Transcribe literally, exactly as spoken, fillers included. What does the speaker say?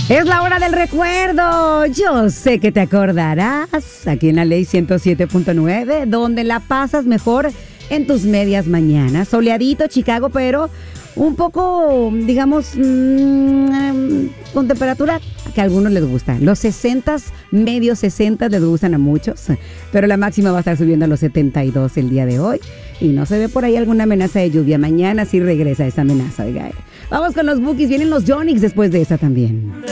Es la hora del recuerdo. Yo sé que te acordarás. Aquí en la Ley ciento siete punto nueve, donde la pasas mejor en tus medias mañanas. Soleadito, Chicago, pero un poco, digamos, mmm, con temperatura que a algunos les gusta. Los sesentas, medios sesentas les gustan a muchos, pero la máxima va a estar subiendo a los setenta y dos el día de hoy. Y no se ve por ahí alguna amenaza de lluvia. Mañana sí regresa esa amenaza, oiga. Vamos con los Bookies, vienen los Yonix después de esa también.